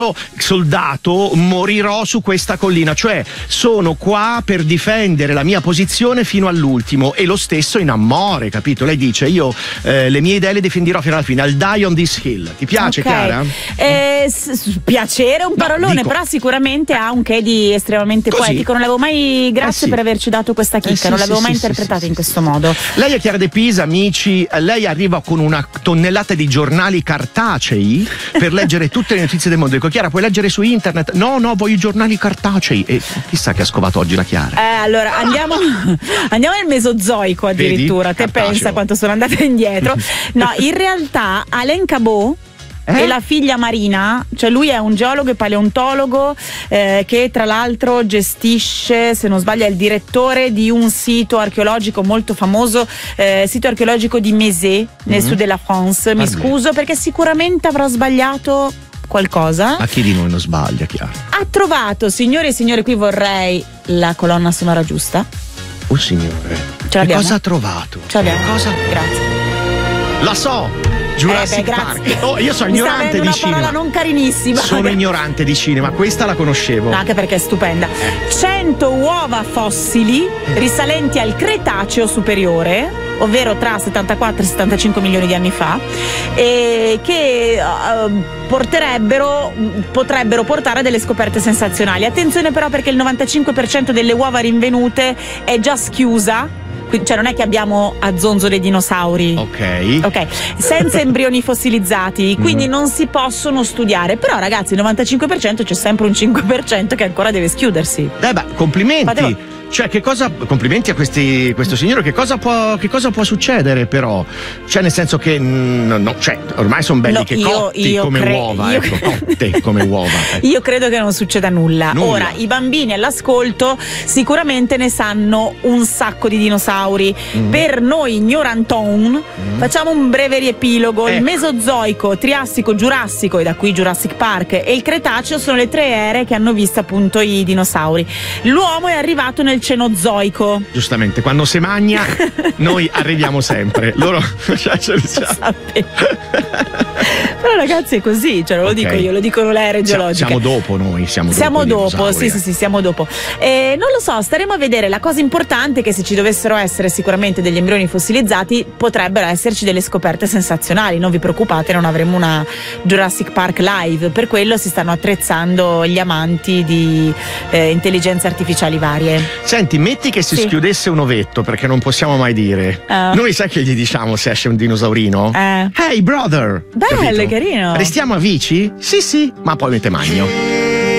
soldato morirò su questa collina, cioè sono qua per difendere la mia posizione fino all'ultimo, e lo stesso in Amore, capito? Lei dice io le mie idee le difenderò fino alla fine, I'll die on this hill. Ti piace, Chiara? Piacere è un parolone, però sicuramente ha un che di estremamente poetico. Non l'avevo mai, grazie per averci dato questa chicca, non l'avevo mai interpretata in questo modo. Lei è Chiara De Pisa, amici, lei arriva con una tonnellata di giornali cartacei per leggere tutte le notizie del mondo. Dico, Chiara, puoi leggere su internet? No, voglio i giornali cartacei. E chissà che ha scovato oggi la Chiara. Allora andiamo nel Mesozoico addirittura. Vedi? Te pensa quanto sono andata indietro. No, in realtà Alain Cabot e la figlia Marina, cioè lui è un geologo e paleontologo che tra l'altro gestisce, se non sbaglio è il direttore di un sito archeologico molto famoso, sito archeologico di Mézé nel sud della France. Mi scuso perché sicuramente avrò sbagliato qualcosa. Ma chi di noi non sbaglia, Chiara? Ha trovato, signore e signori, qui vorrei la colonna sonora giusta. Oh signore, che cosa ha trovato? Ce l'abbiamo. Cosa? Grazie. La so! Jurassic Park. Io sono ignorante di cinema. Una parola non carinissima. Sono ignorante di cinema, questa la conoscevo. No, anche perché è stupenda. 100 uova fossili risalenti al Cretaceo superiore, ovvero tra 74 e 75 milioni di anni fa, e che potrebbero portare a delle scoperte sensazionali. Attenzione però, perché il 95% delle uova rinvenute è già schiusa. Cioè non è che abbiamo a zonzo dei dinosauri, ok, senza embrioni fossilizzati, quindi non si possono studiare. Però ragazzi, il 95% c'è sempre un 5% che ancora deve schiudersi. Complimenti. Cioè, complimenti a questo signore. Che cosa può succedere, però? Cioè, nel senso che cioè, ormai sono belli cotti come uova, cotte come uova. Io credo che non succeda nulla. Ora, i bambini all'ascolto sicuramente ne sanno un sacco di dinosauri. Per noi ignoranton facciamo un breve riepilogo. Il Mesozoico, Triassico, Giurassico, e da qui Jurassic Park, e il Cretaceo sono le tre ere che hanno visto appunto i dinosauri. L'uomo è arrivato nel Cenozoico. Giustamente, quando si magna noi arriviamo sempre. Loro Però ragazzi è così, cioè non lo dico io, lo dicono le ere geologiche. Siamo dopo noi, siamo dopo, sì, siamo dopo. Non lo so, staremo a vedere. La cosa importante è che se ci dovessero essere sicuramente degli embrioni fossilizzati, potrebbero esserci delle scoperte sensazionali. Non vi preoccupate, non avremo una Jurassic Park live, per quello si stanno attrezzando gli amanti di intelligenze artificiali varie. Senti, metti che si schiudesse un ovetto, perché non possiamo mai dire. Noi sai che gli diciamo se esce un dinosaurino? Hey brother! Bello, carino! Restiamo amici? Sì, ma poi mette magno.